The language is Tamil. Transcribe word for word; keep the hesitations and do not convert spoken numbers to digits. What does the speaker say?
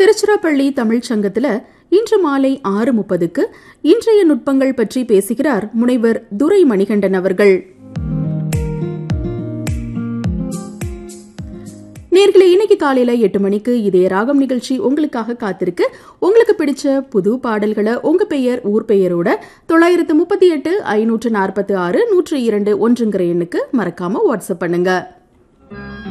திருச்சிராப்பள்ளி தமிழ்ச் சங்கத்துல இன்று மாலை ஆறு முப்பதுக்கு இன்றைய நுட்பங்கள் பற்றி பேசுகிறார் முனைவர் துரை மணிகண்டன் அவர்கள். நேர்களே, இன்னைக்கு காலையில எட்டு மணிக்கு இதே ராகம் நிகழ்ச்சி உங்களுக்காக காத்திருக்கு. உங்களுக்கு பிடிச்ச புது பாடல்களை உங்க பெயர் ஊர் பெயரோட தொள்ளாயிரத்து முப்பத்தி எட்டு ஐநூற்று நாற்பத்தி ஆறு நூற்று இரண்டு ஒன்றுங்கிற எண்ணுக்கு மறக்காம வாட்ஸ்அப் பண்ணுங்க.